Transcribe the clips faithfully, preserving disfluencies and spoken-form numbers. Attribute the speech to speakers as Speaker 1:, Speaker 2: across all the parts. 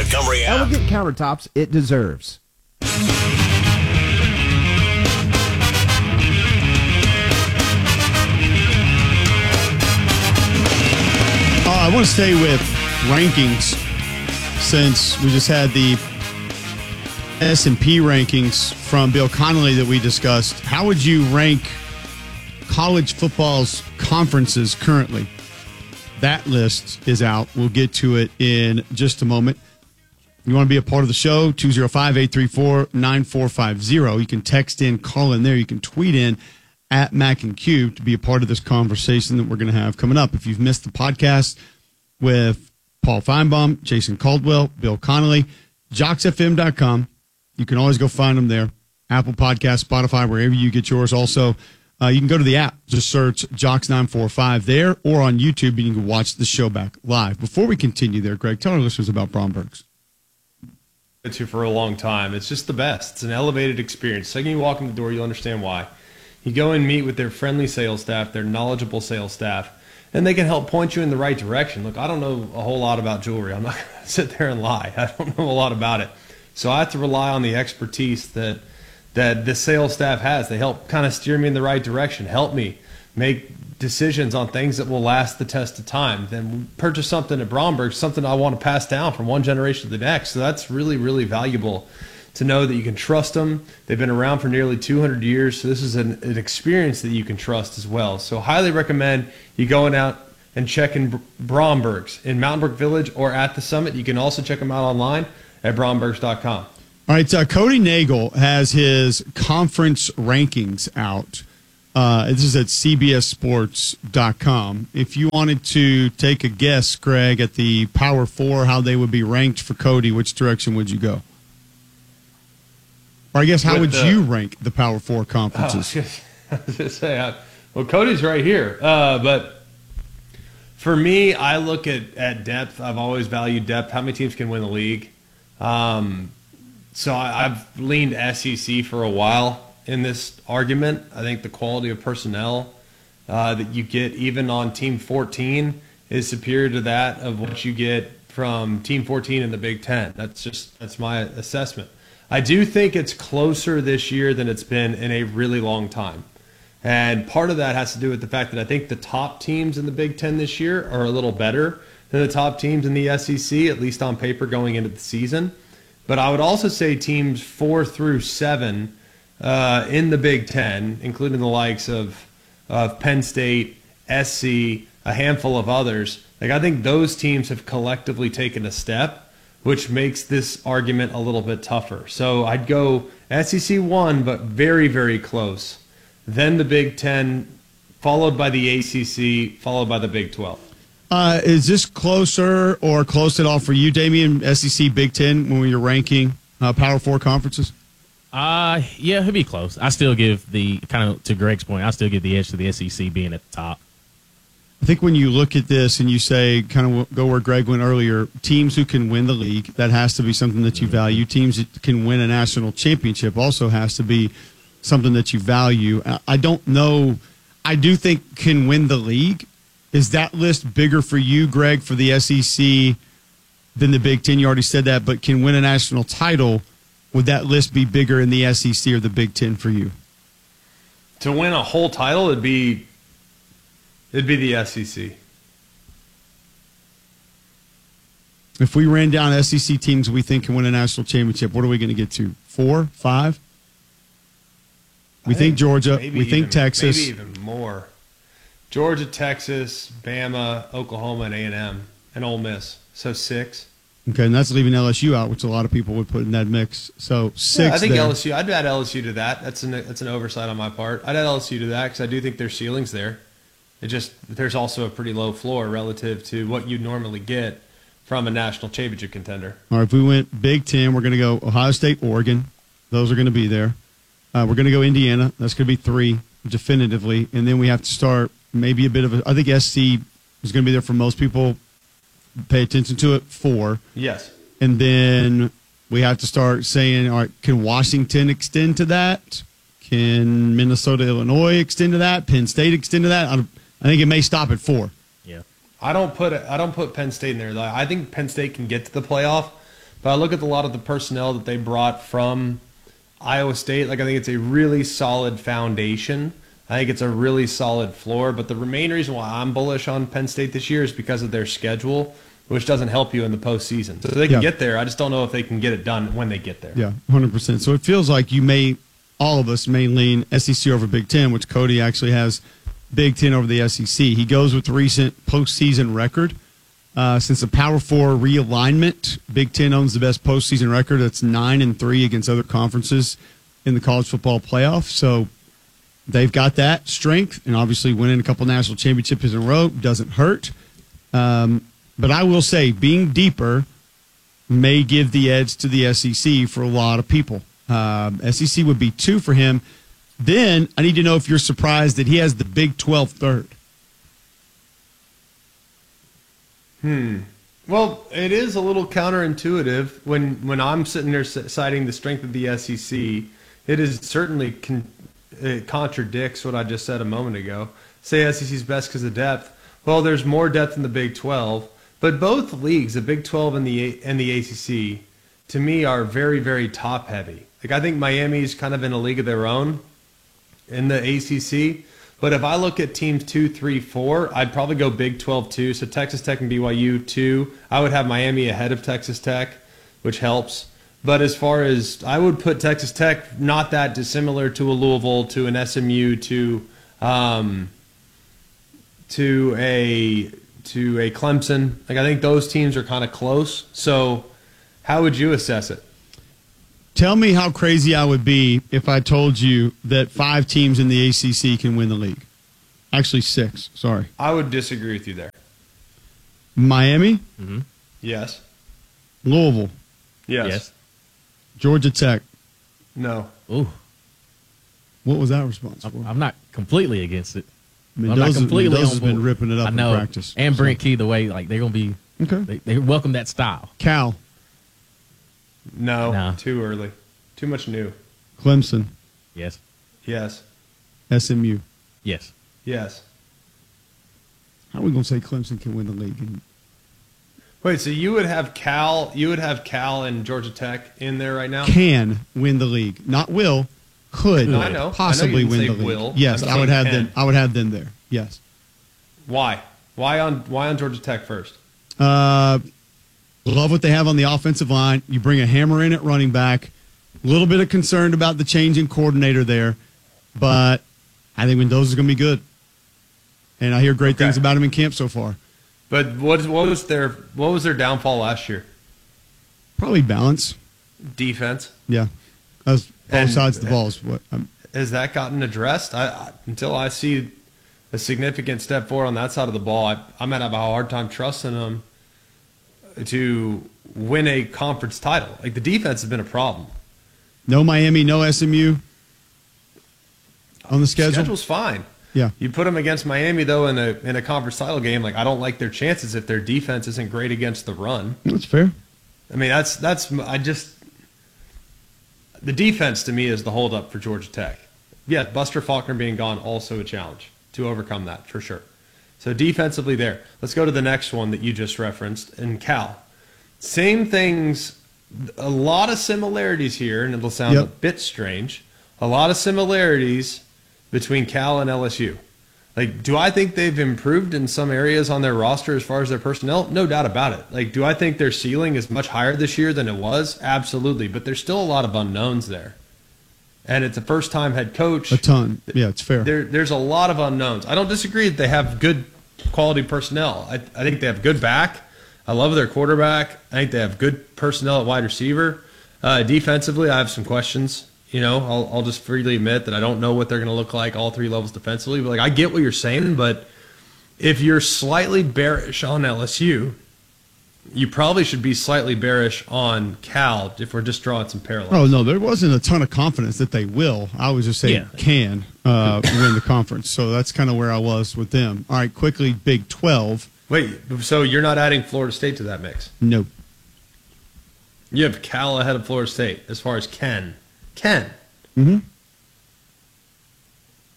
Speaker 1: Montgomery app.
Speaker 2: Elegant countertops it deserves.
Speaker 3: Uh, I want to stay with rankings since we just had the S and P rankings from Bill Connolly that we discussed. How would you rank college football's conferences currently? That list is out. We'll get to it in just a moment. You want to be a part of the show, two oh five, eight three four, nine four five zero. You can text in, call in there. You can tweet in at Mac and Q to be a part of this conversation that we're going to have coming up. If you've missed the podcast with Paul Feinbaum, Jason Caldwell, Bill Connolly, jocks f m dot com. You can always go find them there. Apple Podcasts, Spotify, wherever you get yours. Also, uh, you can go to the app. Just search Jocks nine four five there or on YouTube, and you can watch the show back live. Before we continue there, Greg, tell our listeners about Bromberg's.
Speaker 4: To for a long time. It's just the best. It's an elevated experience. The second you walk in the door, you'll understand why. You go and meet with their friendly sales staff, their knowledgeable sales staff, and they can help point you in the right direction. Look, I don't know a whole lot about jewelry. I'm not going to sit there and lie. I don't know a lot about it. So I have to rely on the expertise that that the sales staff has. They help kind of steer me in the right direction, help me make decisions on things that will last the test of time. Then purchase something at Bromberg, something I want to pass down from one generation to the next. So that's really, really valuable to know that you can trust them. They've been around for nearly two hundred years, so this is an, an experience that you can trust as well. So highly recommend you going out and checking Bromberg's in Mountain Brook Village or at the Summit. You can also check them out online at brombergs dot com.
Speaker 3: All right, uh, Cody Nagel has his conference rankings out. Uh, this is at c b s sports dot com. If you wanted to take a guess, Greg, at the Power Four, how they would be ranked for Cody, which direction would you go? Or I guess, how
Speaker 4: With
Speaker 3: would
Speaker 4: the,
Speaker 3: you rank the Power Four conferences?
Speaker 4: Oh, I was going to say, I, well, Cody's right here. Uh, but for me, I look at, at depth. I've always valued depth. How many teams can win the league? Um, so I, I've leaned S E C for a while in this argument. I think the quality of personnel uh, that you get even on Team fourteen is superior to that of what you get from Team fourteen in the Big Ten. That's just that's my assessment. I do think it's closer this year than it's been in a really long time. And part of that has to do with the fact that I think the top teams in the Big Ten this year are a little better than the top teams in the S E C, at least on paper going into the season. But I would also say teams four through seven uh, in the Big Ten, including the likes of, of Penn State, S C, a handful of others, like I think those teams have collectively taken a step, which makes this argument a little bit tougher. So I'd go S E C one, but very, very close. Then the Big Ten, followed by the A C C, followed by the Big twelve.
Speaker 3: Uh, is this closer or close at all for you, Damian, S E C, Big Ten, when you're ranking uh, Power Four conferences?
Speaker 5: Uh, yeah, it'd be close. I still give the, kind of to Greg's point, I still give the edge to the S E C being at the top.
Speaker 3: I think when you look at this and you say, kind of go where Greg went earlier, teams who can win the league, that has to be something that you value. Teams that can win a national championship also has to be something that you value. I don't know. I do think can win the league. Is that list bigger for you, Greg, for the S E C than the Big Ten? You already said that, but can win a national title. Would that list be bigger in the S E C or the Big Ten for you?
Speaker 4: To win a whole title, it'd be it'd be the S E C.
Speaker 3: If we ran down S E C teams we think can win a national championship, what are we going to get to? Four, five? We think, think Georgia. We
Speaker 4: even,
Speaker 3: think Texas.
Speaker 4: Maybe even more. Georgia, Texas, Bama, Oklahoma, and A and M, and Ole Miss. So six.
Speaker 3: Okay, and that's leaving L S U out, which a lot of people would put in that mix. So six.
Speaker 4: Yeah, I think
Speaker 3: there.
Speaker 4: L S U. I'd add L S U to that. That's an that's an oversight on my part. I'd add L S U to that because I do think their ceiling's there. It just there's also a pretty low floor relative to what you'd normally get from a national championship contender.
Speaker 3: All right, if we went Big Ten, we're going to go Ohio State, Oregon. Those are going to be there. Uh, we're going to go Indiana. That's going to be three definitively, and then we have to start maybe a bit of a. I think S C is going to be there for most people. Pay attention to it. Four.
Speaker 4: Yes.
Speaker 3: And then we have to start saying, all right, can Washington extend to that? Can Minnesota, Illinois extend to that? Penn State extend to that? I, I think it may stop at four.
Speaker 5: Yeah.
Speaker 4: I don't put I don't put Penn State in there. I think Penn State can get to the playoff, but I look at a lot of the personnel that they brought from Iowa State. Like I think it's a really solid foundation. I think it's a really solid floor. But the main reason why I'm bullish on Penn State this year is because of their schedule, which doesn't help you in the postseason. So they can
Speaker 3: Yeah.
Speaker 4: get there. I just don't know if they can get it done when they get there.
Speaker 3: Yeah, one hundred percent. So it feels like you may, all of us may lean S E C over Big Ten, which Cody actually has Big Ten over the S E C. He goes with the recent postseason record. Uh, since the Power Four realignment, Big Ten owns the best postseason record. That's nine and three against other conferences in the college football playoff. So they've got that strength, and obviously winning a couple national championships in a row doesn't hurt. Um, but I will say, being deeper may give the edge to the S E C for a lot of people. Um, S E C would be two for him. Then I need to know if you're surprised that he has the Big twelve third.
Speaker 4: Hmm. Well, it is a little counterintuitive when when I'm sitting there citing the strength of the S E C. It is certainly con- it contradicts what I just said a moment ago. Say S E C's best because of depth. Well, there's more depth in the Big twelve, but both leagues, the Big twelve and the and the A C C, to me are very very top heavy. Like I think Miami's kind of in a league of their own in the A C C. But if I look at teams two, three, four, I'd probably go Big twelve two. So Texas Tech and B Y U two. I would have Miami ahead of Texas Tech, which helps. But as far as I would put Texas Tech, not that dissimilar to a Louisville, to an S M U, to um, to a to a Clemson. Like I think those teams are kind of close. So how would you assess it?
Speaker 3: Tell me how crazy I would be if I told you that five teams in the A C C can win the league. Actually, six. Sorry.
Speaker 4: I would disagree with you there.
Speaker 3: Miami,
Speaker 5: Mm-hmm.
Speaker 4: Yes.
Speaker 3: Louisville,
Speaker 4: Yes.
Speaker 5: Yes.
Speaker 3: Georgia Tech.
Speaker 4: No.
Speaker 5: Ooh,
Speaker 3: What was that response for?
Speaker 5: I'm, I'm not completely against it. I'm not
Speaker 3: Mendoza,
Speaker 5: completely
Speaker 3: Mendoza's
Speaker 5: on board.
Speaker 3: been ripping it up
Speaker 5: I know.
Speaker 3: in practice.
Speaker 5: And
Speaker 3: So-
Speaker 5: Brent Key, the way like they're gonna be,
Speaker 3: Okay.
Speaker 5: they, they welcome that style.
Speaker 3: Cal,
Speaker 4: No.
Speaker 5: No.
Speaker 4: Too early. Too much new.
Speaker 3: Clemson,
Speaker 5: Yes.
Speaker 4: Yes.
Speaker 3: S M U.
Speaker 5: Yes.
Speaker 4: Yes.
Speaker 3: How are we going to say Clemson can win the league? And
Speaker 4: Wait, so you would have Cal, you would have Cal and Georgia Tech in there right now?
Speaker 3: can win the league, not will, could
Speaker 4: No, I know. I know you
Speaker 3: possibly
Speaker 4: didn't
Speaker 3: win
Speaker 4: say
Speaker 3: the league.
Speaker 4: will.
Speaker 3: Yes,
Speaker 4: I'm
Speaker 3: I would
Speaker 4: saying
Speaker 3: have them.
Speaker 4: can.
Speaker 3: I would have them there. Yes.
Speaker 4: Why? Why on why on Georgia Tech first?
Speaker 3: Uh, love what they have on the offensive line. You bring a hammer in at running back. A little bit of concerned about the change in coordinator there, but I think Mendoza's going to be good. And I hear great
Speaker 4: Okay.
Speaker 3: things about him in camp so far.
Speaker 4: But what what was their what was their downfall last year?
Speaker 3: Probably balance.
Speaker 4: Defense.
Speaker 3: Yeah. That's both
Speaker 4: And-
Speaker 3: sides of the ball is what I'm,
Speaker 4: Has that gotten addressed? I, I until I see a significant step forward on that side of the ball, I, I'm gonna have a hard time trusting them to win a conference title. Like the defense has been a problem.
Speaker 3: no Miami, no S M U on the schedule.
Speaker 4: Schedule's fine.
Speaker 3: Yeah.
Speaker 4: You put them against Miami though in a in a conference title game. Like I don't like their chances if their defense isn't great against the run.
Speaker 3: That's fair.
Speaker 4: I mean that's that's I just the defense to me is the holdup for Georgia Tech. Yeah, Buster Faulkner being gone also a challenge to overcome that for sure. So defensively there. Let's go to the next one that you just referenced in Cal. Same things, a lot of similarities here, and it'll sound
Speaker 3: Yep.
Speaker 4: a bit strange. A lot of similarities between Cal and L S U. Like, do I think they've improved in some areas on their roster as far as their personnel? No doubt about it. Like, do I think their ceiling is much higher this year than it was? Absolutely. But there's still a lot of unknowns there. And it's a first-time head coach.
Speaker 3: A ton. Yeah, it's fair.
Speaker 4: There, there's a lot of unknowns. I don't disagree that they have good quality personnel. I, I think they have good back. I love their quarterback. I think they have good personnel at wide receiver. Uh, defensively, I have some questions. You know, I'll, I'll just freely admit that I don't know what they're going to look like all three levels defensively. But like, I get what you're saying, but if you're slightly bearish on L S U, you probably should be slightly bearish on Cal if we're just drawing some parallels.
Speaker 3: Oh, no, there wasn't a ton of confidence that they will. I was just saying
Speaker 5: Yeah.
Speaker 3: can uh, win the conference. So that's kind of where I was with them. All right, quickly, Big twelve.
Speaker 4: Wait, so you're not adding Florida State to that mix?
Speaker 3: No.
Speaker 4: You have Cal ahead of Florida State as far as Ken. Ken.
Speaker 3: Mm-hmm.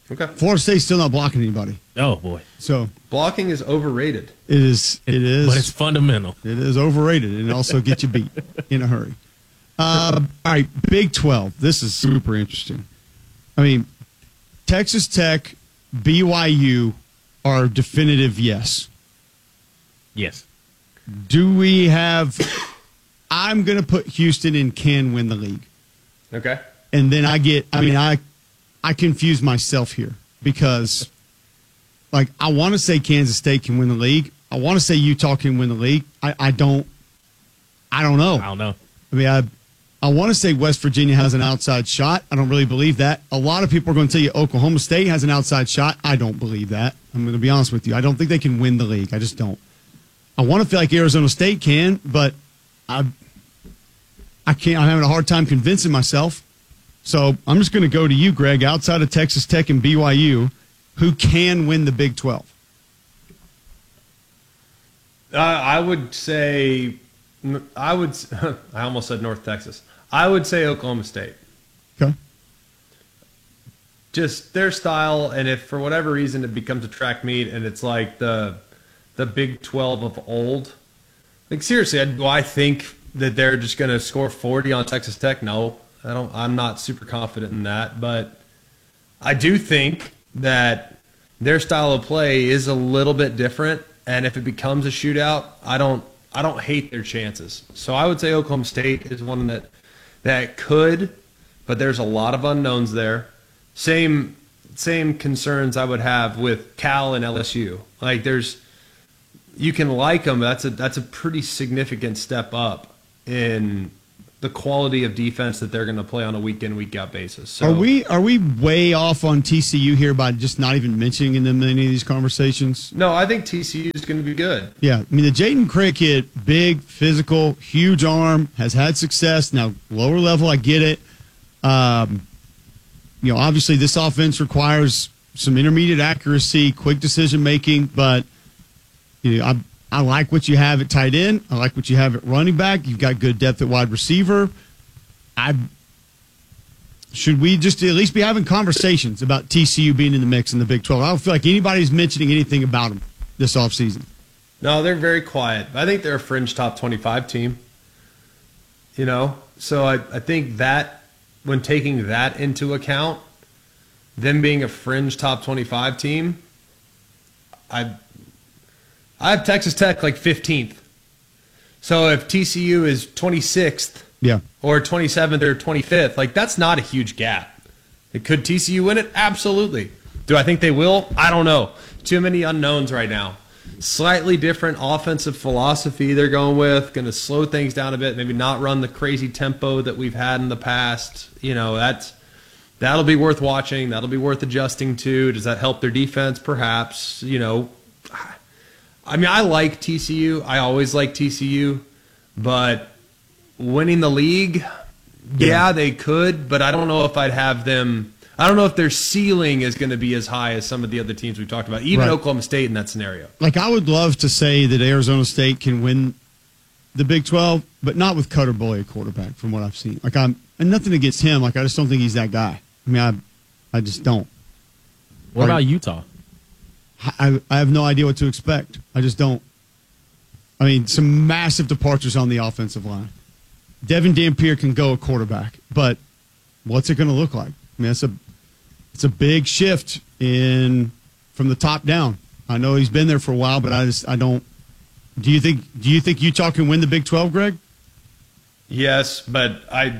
Speaker 4: Okay.
Speaker 3: Florida State's still not blocking anybody.
Speaker 5: Oh boy,
Speaker 3: So
Speaker 4: Blocking is overrated.
Speaker 3: it is. It is.
Speaker 5: but it's fundamental.
Speaker 3: It is overrated and also get you beat in a hurry. Uh, all right, Big twelve. This is super interesting. I mean, Texas Tech, B Y U are definitive yes.
Speaker 5: Yes.
Speaker 3: Do we have – I'm going to put Houston in can win the league.
Speaker 4: Okay.
Speaker 3: And then I get – I mean, I I confuse myself here because, like, I want to say Kansas State can win the league. I want to say Utah can win the league. I, I don't – I don't know.
Speaker 5: I don't know.
Speaker 3: I mean, I I want to say West Virginia has an outside shot. I don't really believe that. A lot of people are going to tell you Oklahoma State has an outside shot. I don't believe that. I'm going to be honest with you. I don't think they can win the league. I just don't. I want to feel like Arizona State can, but I I can't. I'm having a hard time convincing myself. So I'm just going to go to you, Greg, outside of Texas Tech and B Y U, who can win the Big twelve?
Speaker 4: Uh, I would say, I would. I almost said North Texas. I would say Oklahoma State.
Speaker 3: Okay.
Speaker 4: Just their style, and if for whatever reason it becomes a track meet, and it's like the the Big twelve of old. Like seriously, do I think that they're just going to score forty on Texas Tech? No, I don't. I'm not super confident in that, but I do think that their style of play is a little bit different. And if it becomes a shootout, I don't. I don't hate their chances. So I would say Oklahoma State is one that that could, but there's a lot of unknowns there. Same same concerns I would have with Cal and L S U. Like there's. You can like them, but that's a that's a pretty significant step up in the quality of defense that they're going to play on a week in, week out basis. So,
Speaker 3: Are we are we way off on T C U here by just not even mentioning them in any of these conversations?
Speaker 4: No, I think T C U is going to be good.
Speaker 3: Yeah, I mean the Jaden Crick kid, big, physical, huge arm, has had success. Now lower level, I get it. Um, you know, obviously this offense requires some intermediate accuracy, quick decision making, but. You know, I I like what you have at tight end. I like what you have at running back. You've got good depth at wide receiver. I should we just at least be having conversations about T C U being in the mix in the Big twelve? I don't feel like anybody's mentioning anything about them this offseason.
Speaker 4: No, they're very quiet. I think they're a fringe top twenty-five team. You know, so I, I think that when taking that into account, them being a fringe top twenty-five team, I. I have Texas Tech like fifteenth. So if T C U is twenty-sixth
Speaker 3: Yeah.
Speaker 4: or twenty-seventh or twenty-fifth, like that's not a huge gap. Could T C U win it? Absolutely. Do I think they will? I don't know. Too many unknowns right now. Slightly different offensive philosophy they're going with. Going to slow things down a bit. Maybe not run the crazy tempo that we've had in the past. You know, that's that'll be worth watching. That'll be worth adjusting to. Does that help their defense? Perhaps. You know, I mean, I like T C U. I always like T C U, but winning the league, yeah, yeah, they could, but I don't know if I'd have them. I don't know if their ceiling is going to be as high as some of the other teams we've talked about, even
Speaker 3: right.
Speaker 4: Oklahoma State in that scenario.
Speaker 3: Like, I would love to say that Arizona State can win the Big twelve, but not with Cutter Boy at quarterback, from what I've seen. Like, I'm and nothing against him. Like, I just don't think he's that guy. I mean, I, I just don't.
Speaker 5: What about Utah?
Speaker 3: I, I have no idea what to expect. I just don't. I mean, some massive departures on the offensive line. Devin Dampier can go a quarterback, but what's it going to look like? I mean, it's a it's a big shift in from the top down. I know he's been there for a while, but I just I don't. Do you think Do you think Utah can win the Big twelve, Greg?
Speaker 4: Yes, but I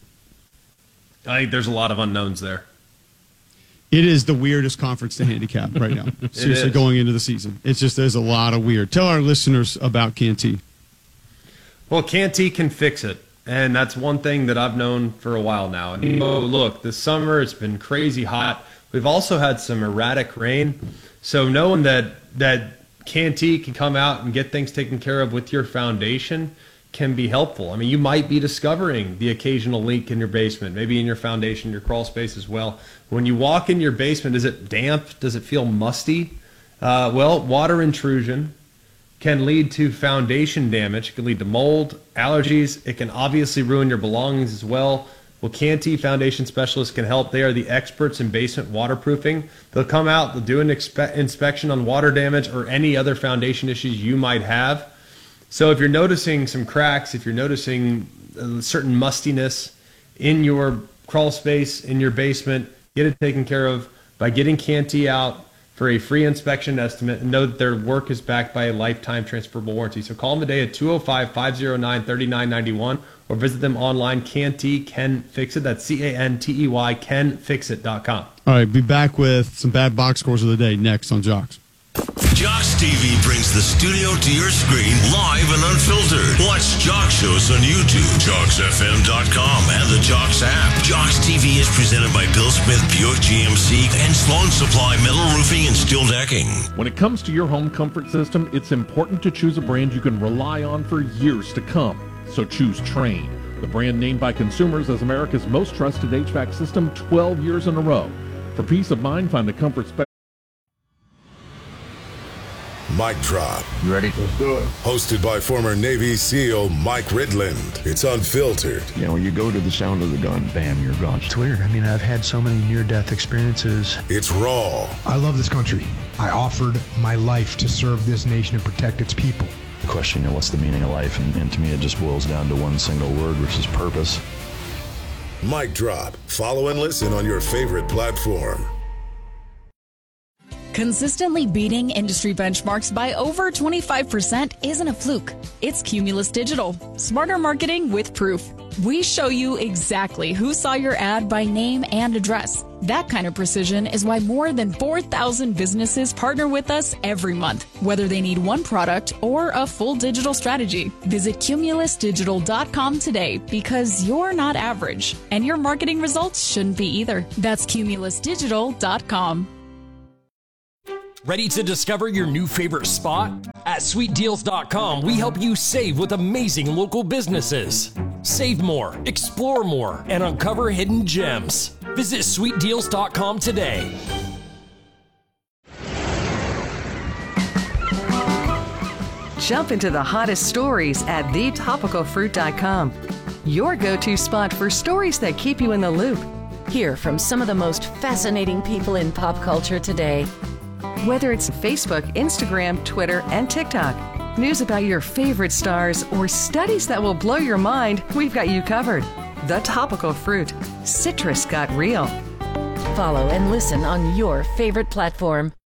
Speaker 4: I think there's a lot of unknowns there.
Speaker 3: It is the weirdest conference to handicap right now. Seriously, going into the season. It's just there's a lot of weird. Tell our listeners about Canty.
Speaker 4: Well, Canty can fix it, and that's one thing that I've known for a while now. And you know, look, this summer it's been crazy hot. We've also had some erratic rain, so knowing that that Canty can come out and get things taken care of with your foundation can be helpful. I mean, you might be discovering the occasional leak in your basement, maybe in your foundation, your crawl space as well. When you walk in your basement, is it damp? Does it feel musty? Uh, well, water intrusion can lead to foundation damage. It can lead to mold, allergies. It can obviously ruin your belongings as well. Well, Canty Foundation Specialists can help. They are the experts in basement waterproofing. They'll come out, they'll do an expe- inspection on water damage or any other foundation issues you might have. So if you're noticing some cracks, if you're noticing a certain mustiness in your crawl space, in your basement, get it taken care of by getting Canty out for a free inspection estimate, and know that their work is backed by a lifetime transferable warranty. So call them today at two oh five, five oh nine, three nine nine one or visit them online, Canty Can Fix It. That's C A N T E Y, can fix it dot com.
Speaker 3: All right, be back with some bad box scores of the day next on Jocks.
Speaker 1: Jocks T V brings the studio to your screen live and unfiltered. Watch Jocks shows on YouTube, jocks f m dot com, and the Jocks app. Jocks T V is presented by Bill Smith Buick G M C and Sloan Supply Metal Roofing and Steel Decking.
Speaker 6: When it comes to your home comfort system, it's important to choose a brand you can rely on for years to come. So choose Trane, the brand named by consumers as America's most trusted H V A C system twelve years in a row. For peace of mind, find the comfort spec.
Speaker 7: Mic Drop.
Speaker 8: You ready? Let's do it.
Speaker 7: Hosted by former Navy SEAL Mike Ridland. It's unfiltered.
Speaker 8: You know, you go to the sound of the gun, bam, you're gone.
Speaker 9: It's weird. I mean, I've had so many near-death experiences.
Speaker 7: It's raw.
Speaker 10: I love this country. I offered my life to serve this nation and protect its people.
Speaker 8: The question, you know, what's the meaning of life? And, and to me, it just boils down to one single word, which is purpose.
Speaker 7: Mic Drop. Follow and listen on your favorite platform.
Speaker 11: Consistently beating industry benchmarks by over twenty-five percent isn't a fluke. It's Cumulus Digital. Smarter marketing with proof. We show you exactly who saw your ad by name and address. That kind of precision is why more than four thousand businesses partner with us every month, whether they need one product or a full digital strategy. Visit cumulus digital dot com today, because you're not average, and your marketing results shouldn't be either. That's cumulus digital dot com.
Speaker 12: Ready to discover your new favorite spot? At sweet deals dot com, we help you save with amazing local businesses. Save more, explore more, and uncover hidden gems. Visit sweet deals dot com today.
Speaker 13: Jump into the hottest stories at the topical fruit dot com. Your go-to spot for stories that keep you in the loop.
Speaker 14: Hear from some of the most fascinating people in pop culture today.
Speaker 13: Whether it's Facebook, Instagram, Twitter, and TikTok, news about your favorite stars, or studies that will blow your mind, we've got you covered. The Topical Fruit. Citrus got real.
Speaker 14: Follow and listen on your favorite platform.